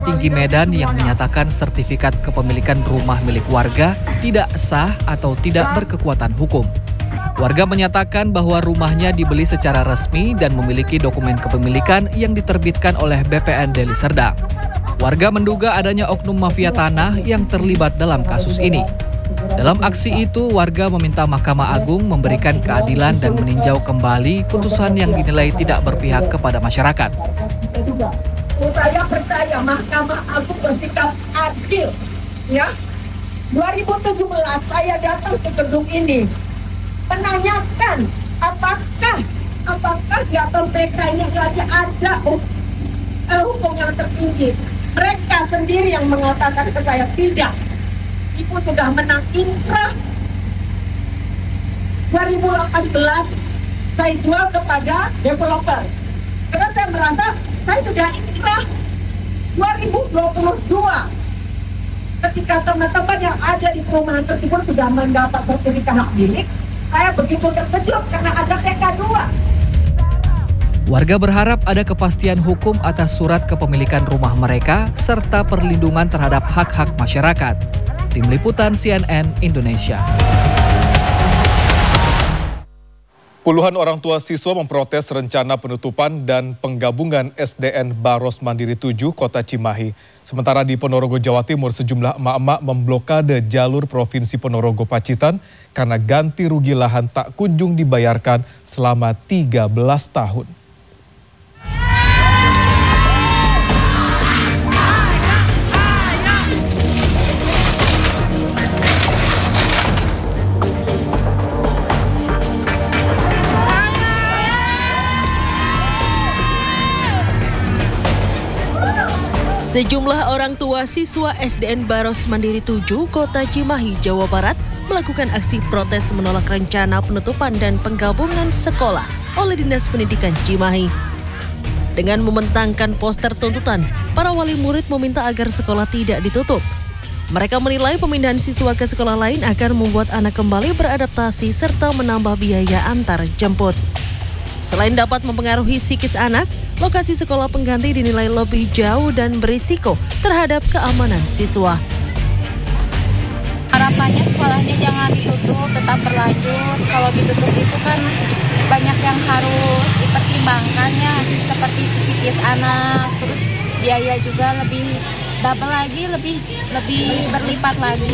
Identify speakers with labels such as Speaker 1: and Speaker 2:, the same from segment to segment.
Speaker 1: Tinggi Medan yang menyatakan sertifikat kepemilikan rumah milik warga tidak sah atau tidak berkekuatan hukum. Warga menyatakan bahwa rumahnya dibeli secara resmi dan memiliki dokumen kepemilikan yang diterbitkan oleh BPN Deli Serdang. Warga menduga adanya oknum mafia tanah yang terlibat dalam kasus ini. Dalam aksi itu, warga meminta Mahkamah Agung memberikan keadilan dan meninjau kembali putusan yang dinilai tidak berpihak kepada masyarakat.
Speaker 2: Saya percaya Mahkamah Agung bersikap adil. Ya, 2017 saya datang ke gedung ini menanyakan apakah di atas PK ini lagi ada hukum yang tertinggi. Mereka sendiri yang mengatakan ke saya tidak. Ibu sudah menang inkrah. 2018 saya jual kepada developer. Karena saya merasa saya sudah inkrah 2022. Ketika teman-teman yang ada di perumahan tersebut sudah mendapat sertifikat hak milik, saya begitu terkejut karena ada TK2.
Speaker 1: Warga berharap ada kepastian hukum atas surat kepemilikan rumah mereka serta perlindungan terhadap hak-hak masyarakat. Tim Liputan CNN Indonesia.
Speaker 3: Puluhan orang tua siswa memprotes rencana penutupan dan penggabungan SDN Baros Mandiri 7 Kota Cimahi. Sementara di Ponorogo, Jawa Timur, sejumlah emak-emak memblokade jalur Provinsi Ponorogo Pacitan karena ganti rugi lahan tak kunjung dibayarkan selama 13 tahun.
Speaker 4: Sejumlah orang tua siswa SDN Baros Mandiri 7 Kota Cimahi, Jawa Barat melakukan aksi protes menolak rencana penutupan dan penggabungan sekolah oleh Dinas Pendidikan Cimahi. Dengan membentangkan poster tuntutan, para wali murid meminta agar sekolah tidak ditutup. Mereka menilai pemindahan siswa ke sekolah lain akan membuat anak kembali beradaptasi serta menambah biaya antar jemput. Selain dapat mempengaruhi psikis anak, lokasi sekolah pengganti dinilai lebih jauh dan berisiko terhadap keamanan siswa.
Speaker 5: Harapannya sekolahnya jangan ditutup, tetap berlanjut. Kalau ditutup itu kan banyak yang harus dipertimbangkan ya, seperti psikis anak, terus biaya juga lebih double lagi, lebih berlipat lagi.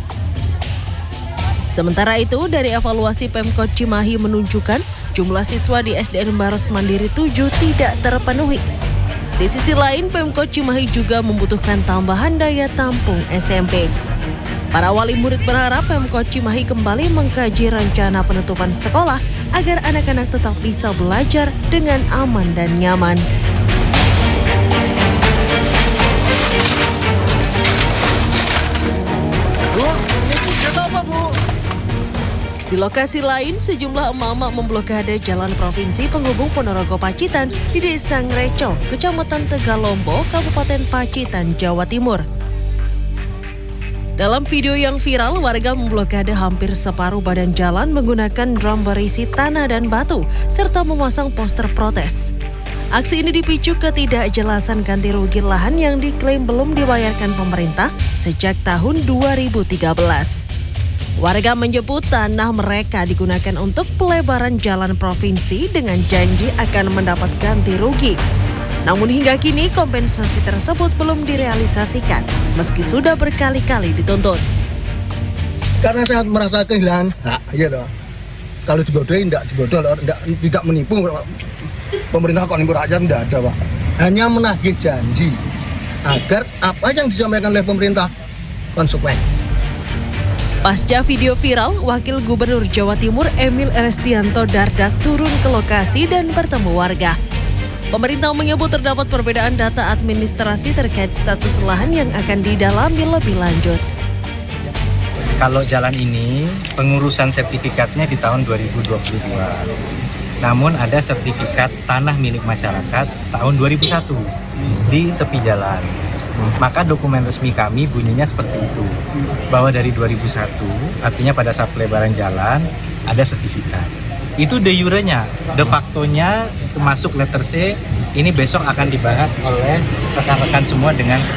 Speaker 4: Sementara itu, dari evaluasi Pemkot Cimahi menunjukkan jumlah siswa di SDN Baros Mandiri 7 tidak terpenuhi. Di sisi lain, Pemkot Cimahi juga membutuhkan tambahan daya tampung SMP. Para wali murid berharap Pemkot Cimahi kembali mengkaji rencana penutupan sekolah agar anak-anak tetap bisa belajar dengan aman dan nyaman. Di lokasi lain, sejumlah emak-emak memblokade jalan provinsi penghubung Ponorogo Pacitan di Desa Ngreco, Kecamatan Tegalombo, Kabupaten Pacitan, Jawa Timur. Dalam video yang viral, warga memblokade hampir separuh badan jalan menggunakan drum berisi tanah dan batu, serta memasang poster protes. Aksi ini dipicu ketidakjelasan ganti rugi lahan yang diklaim belum dibayarkan pemerintah sejak tahun 2013. Warga menyebut tanah mereka digunakan untuk pelebaran jalan provinsi dengan janji akan mendapat ganti rugi. Namun hingga kini kompensasi tersebut belum direalisasikan meski sudah berkali-kali dituntut.
Speaker 6: Karena saya merasa kehilangan hak, ya toh. Kalau dibodohi tidak menipu pemerintah, kok nipu rakyat tidak ada, Pak. Hanya menagih janji agar apa yang disampaikan oleh pemerintah konsekuen.
Speaker 4: Pasca video viral, Wakil Gubernur Jawa Timur Emil Elestianto Dardak turun ke lokasi dan bertemu warga. Pemerintah menyebut terdapat perbedaan data administrasi terkait status lahan yang akan didalami lebih lanjut.
Speaker 7: Kalau jalan ini, pengurusan sertifikatnya di tahun 2022. Namun ada sertifikat tanah milik masyarakat tahun 2001 di tepi jalan. Maka dokumen resmi kami bunyinya seperti itu, bahwa dari 2001, artinya pada saat pelebaran jalan, ada sertifikat. Itu de jure-nya, de facto-nya termasuk letter C, ini besok akan dibahas oleh rekan-rekan semua dengan